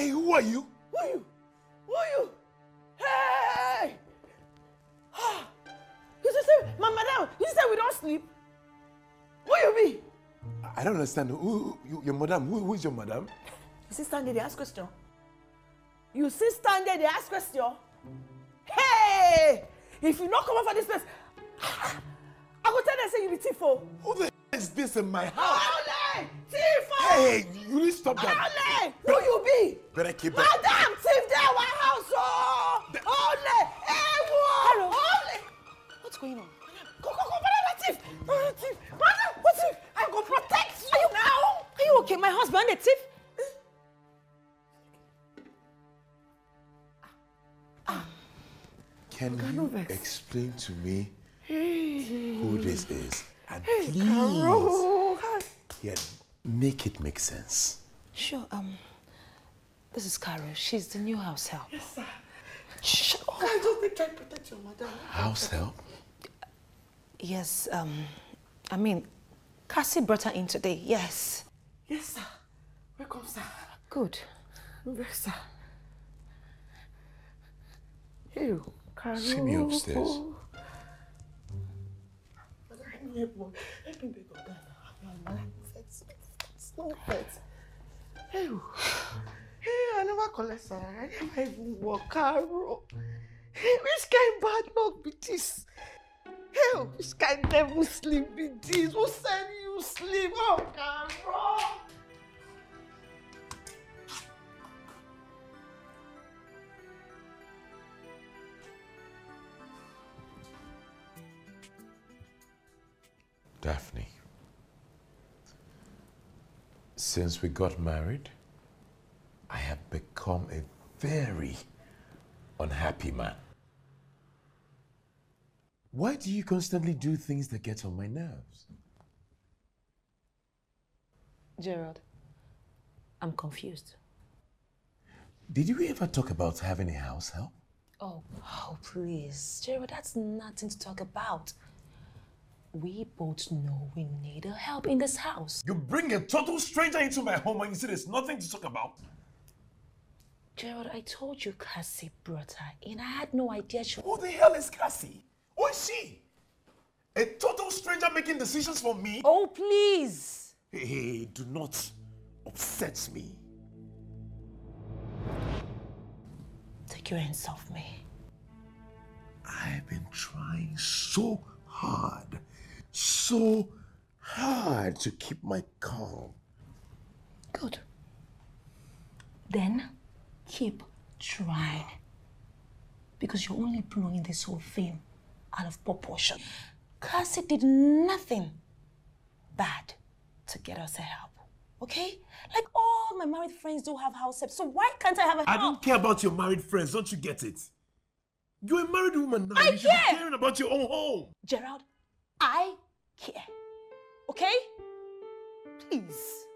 Hey, who are you? Who are you? Who are you? Hey! You just say, my madam, you say we don't sleep? Who you be? I don't understand. Your madam? Who is your madam? You see stand there, they ask question. You see stand there, they ask question. Hey! If you not come out for this place, I go tell them say you be tifo. Who the hell is this in my house? Ole! Tifo! Hey, you need to stop that. Ole! Who you be? Better keep that. Madam, thief there, my house, oh! Ole! Hey, whoa! Ole! What's going on? Go, madam, thief! Thief! Madam, what's it? I go protect you now! Are you okay? My husband, a thief? Can you explain to me who this is? And please, yeah, make it make sense. Sure, this is Carol. She's the new house help. Yes, sir. Shh. Oh, I just been trying to protect your madam. House help? Yes, I mean, Cassie brought her in today, yes. Yes, sir. Welcome, sir. Good. Yes, sir. Hey, Carol. See me upstairs. Help me beg your dad. It's not fit. Hey, I never collect salary. I never even work, Carol. Hey, which kind bad luck be this? Hey, which kind devil sleep be this? Who said you sleep? Oh, Carol. Daphne, since we got married, I have become a very unhappy man. Why do you constantly do things that get on my nerves? Gerald, I'm confused. Did you ever talk about having a house help? Oh, please. Gerald, that's nothing to talk about. We both know we need help in this house. You bring a total stranger into my home and you say there's nothing to talk about? Gerald, I told you Cassie brought her in. I had no idea she... Who the hell is Cassie? Who is she? A total stranger making decisions for me? Oh, please. Hey, do not upset me. Take your hands off me. I've been trying so hard to keep my calm. Good. Then keep trying. Because you're only blowing this whole thing out of proportion. Cassie did nothing bad to get us a help. Okay? Like all my married friends do have house help, so why can't I have a help? I don't care about your married friends, don't you get it? You're a married woman now. You should be caring about your own home. Gerald, I care. Okay? Please.